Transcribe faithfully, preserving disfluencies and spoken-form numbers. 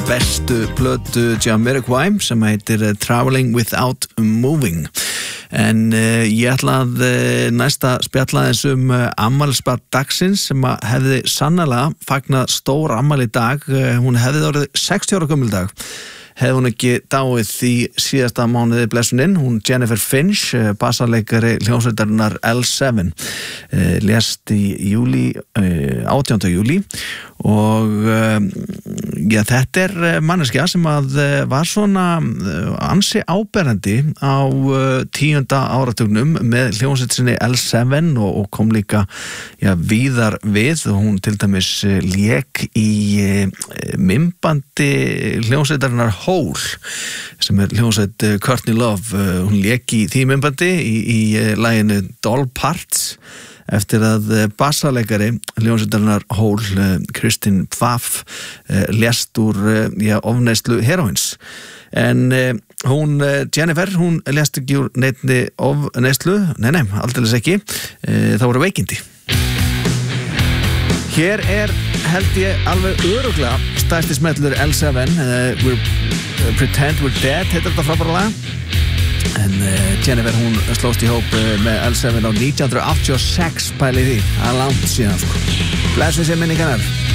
bestu plötu Jamiroquai sem heitir Traveling Without Moving. En uh, ég ætla að uh, næsta spjalla aðeins um uh, afmælisbarn dagsins sem að hefði sannarlega fagnað stór afmæli í dag. Uh, hún hefði orðið sextíu ára gömul í dag. Hefði hún ekki dáið í síðasta mánuði blessuninn. Hún Jennifer Finch, bassaleikari hljómsveitarinnar L seven, lést í júlí, átjánda júlí og ja, þetta er manneskja sem að var svona ansi áberandi á tíunda áratugnum með hljómsveit sinni L seven og, og kom líka ja, víðar við og hún til dæmis lék í myndbandi hljómsveitarinnar Hole sem er hljómsveit Courtney Love. Hún lék í því myndbandi í, í laginu Doll Parts eftir að bassaleikari hljómsveitarinnar Hole, Kristin Pfaff, lést úr ja, ofneyslu heroins. En hún, Jennifer, hún lést ekki úr neinni ofneyslu, nei, nei, aldeilis ekki, það voru veikindi. Hér er, held ég, alveg örugglega stærsti smellur L seven, uh, we're, uh, Pretend We're Dead, heitir þetta frábæra lag. En uh, Jennifer, hún slóst í hóp uh, með L seven á nítján hundruð áttatíu og sex, pæli því, það er langt síðan, sko. Blessu sér minningarnar.